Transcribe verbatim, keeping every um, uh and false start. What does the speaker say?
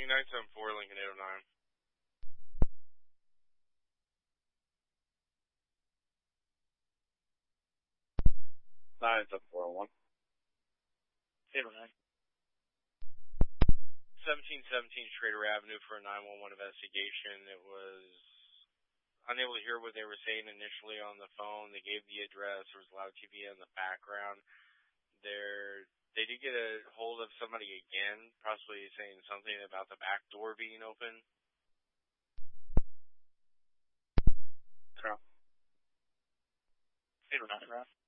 nine seven four, Lincoln eight oh nine. nine seven four oh one. eight oh nine. seventeen seventeen Schrader Avenue for a nine one one investigation. It was unable to hear what they were saying initially on the phone. They gave the address. There was loud T V in the background. There, they did get a hold of somebody again, possibly saying something about the back door being open. eight oh nine, Ralph.